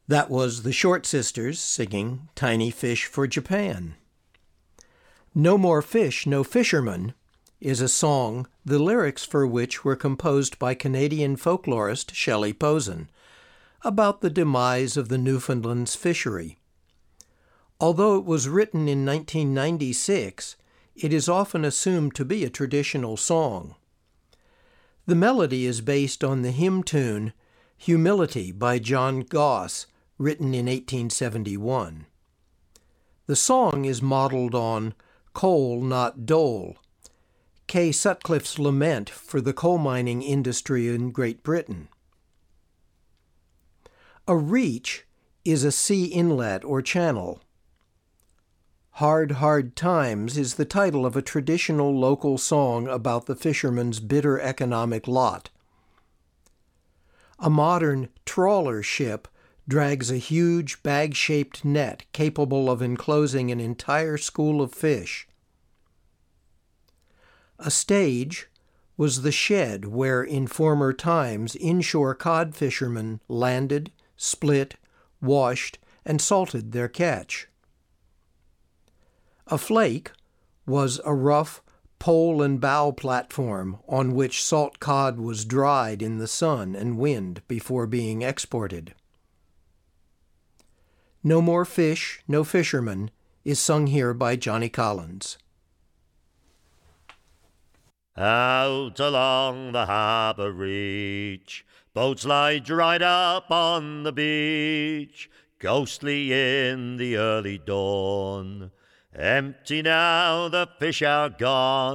That was the Short Sisters singing Tiny Fish for Japan. No More Fish, No Fisherman is a song the lyrics for which were composed by Canadian folklorist Shelley Posen about the demise of the Newfoundland's fishery. Although it was written in 1996, it is often assumed to be a traditional song. The melody is based on the hymn tune Humility by John Goss, written in 1871. The song is modeled on Coal Not Dole, Kay Sutcliffe's lament for the coal mining industry in Great Britain. A reach is a sea inlet or channel. Hard, Hard Times is the title of a traditional local song about the fisherman's bitter economic lot. A modern trawler ship drags a huge bag-shaped net capable of enclosing an entire school of fish. A stage was the shed where in former times inshore cod fishermen landed, split, washed, and salted their catch. A flake was a rough pole and bow platform on which salt cod was dried in the sun and wind before being exported. No More Fish, No Fisherman is sung here by Johnny Collins. Out along the harbour reach, boats lie dried up on the beach, ghostly in the early dawn. Empty now, the fish are gone.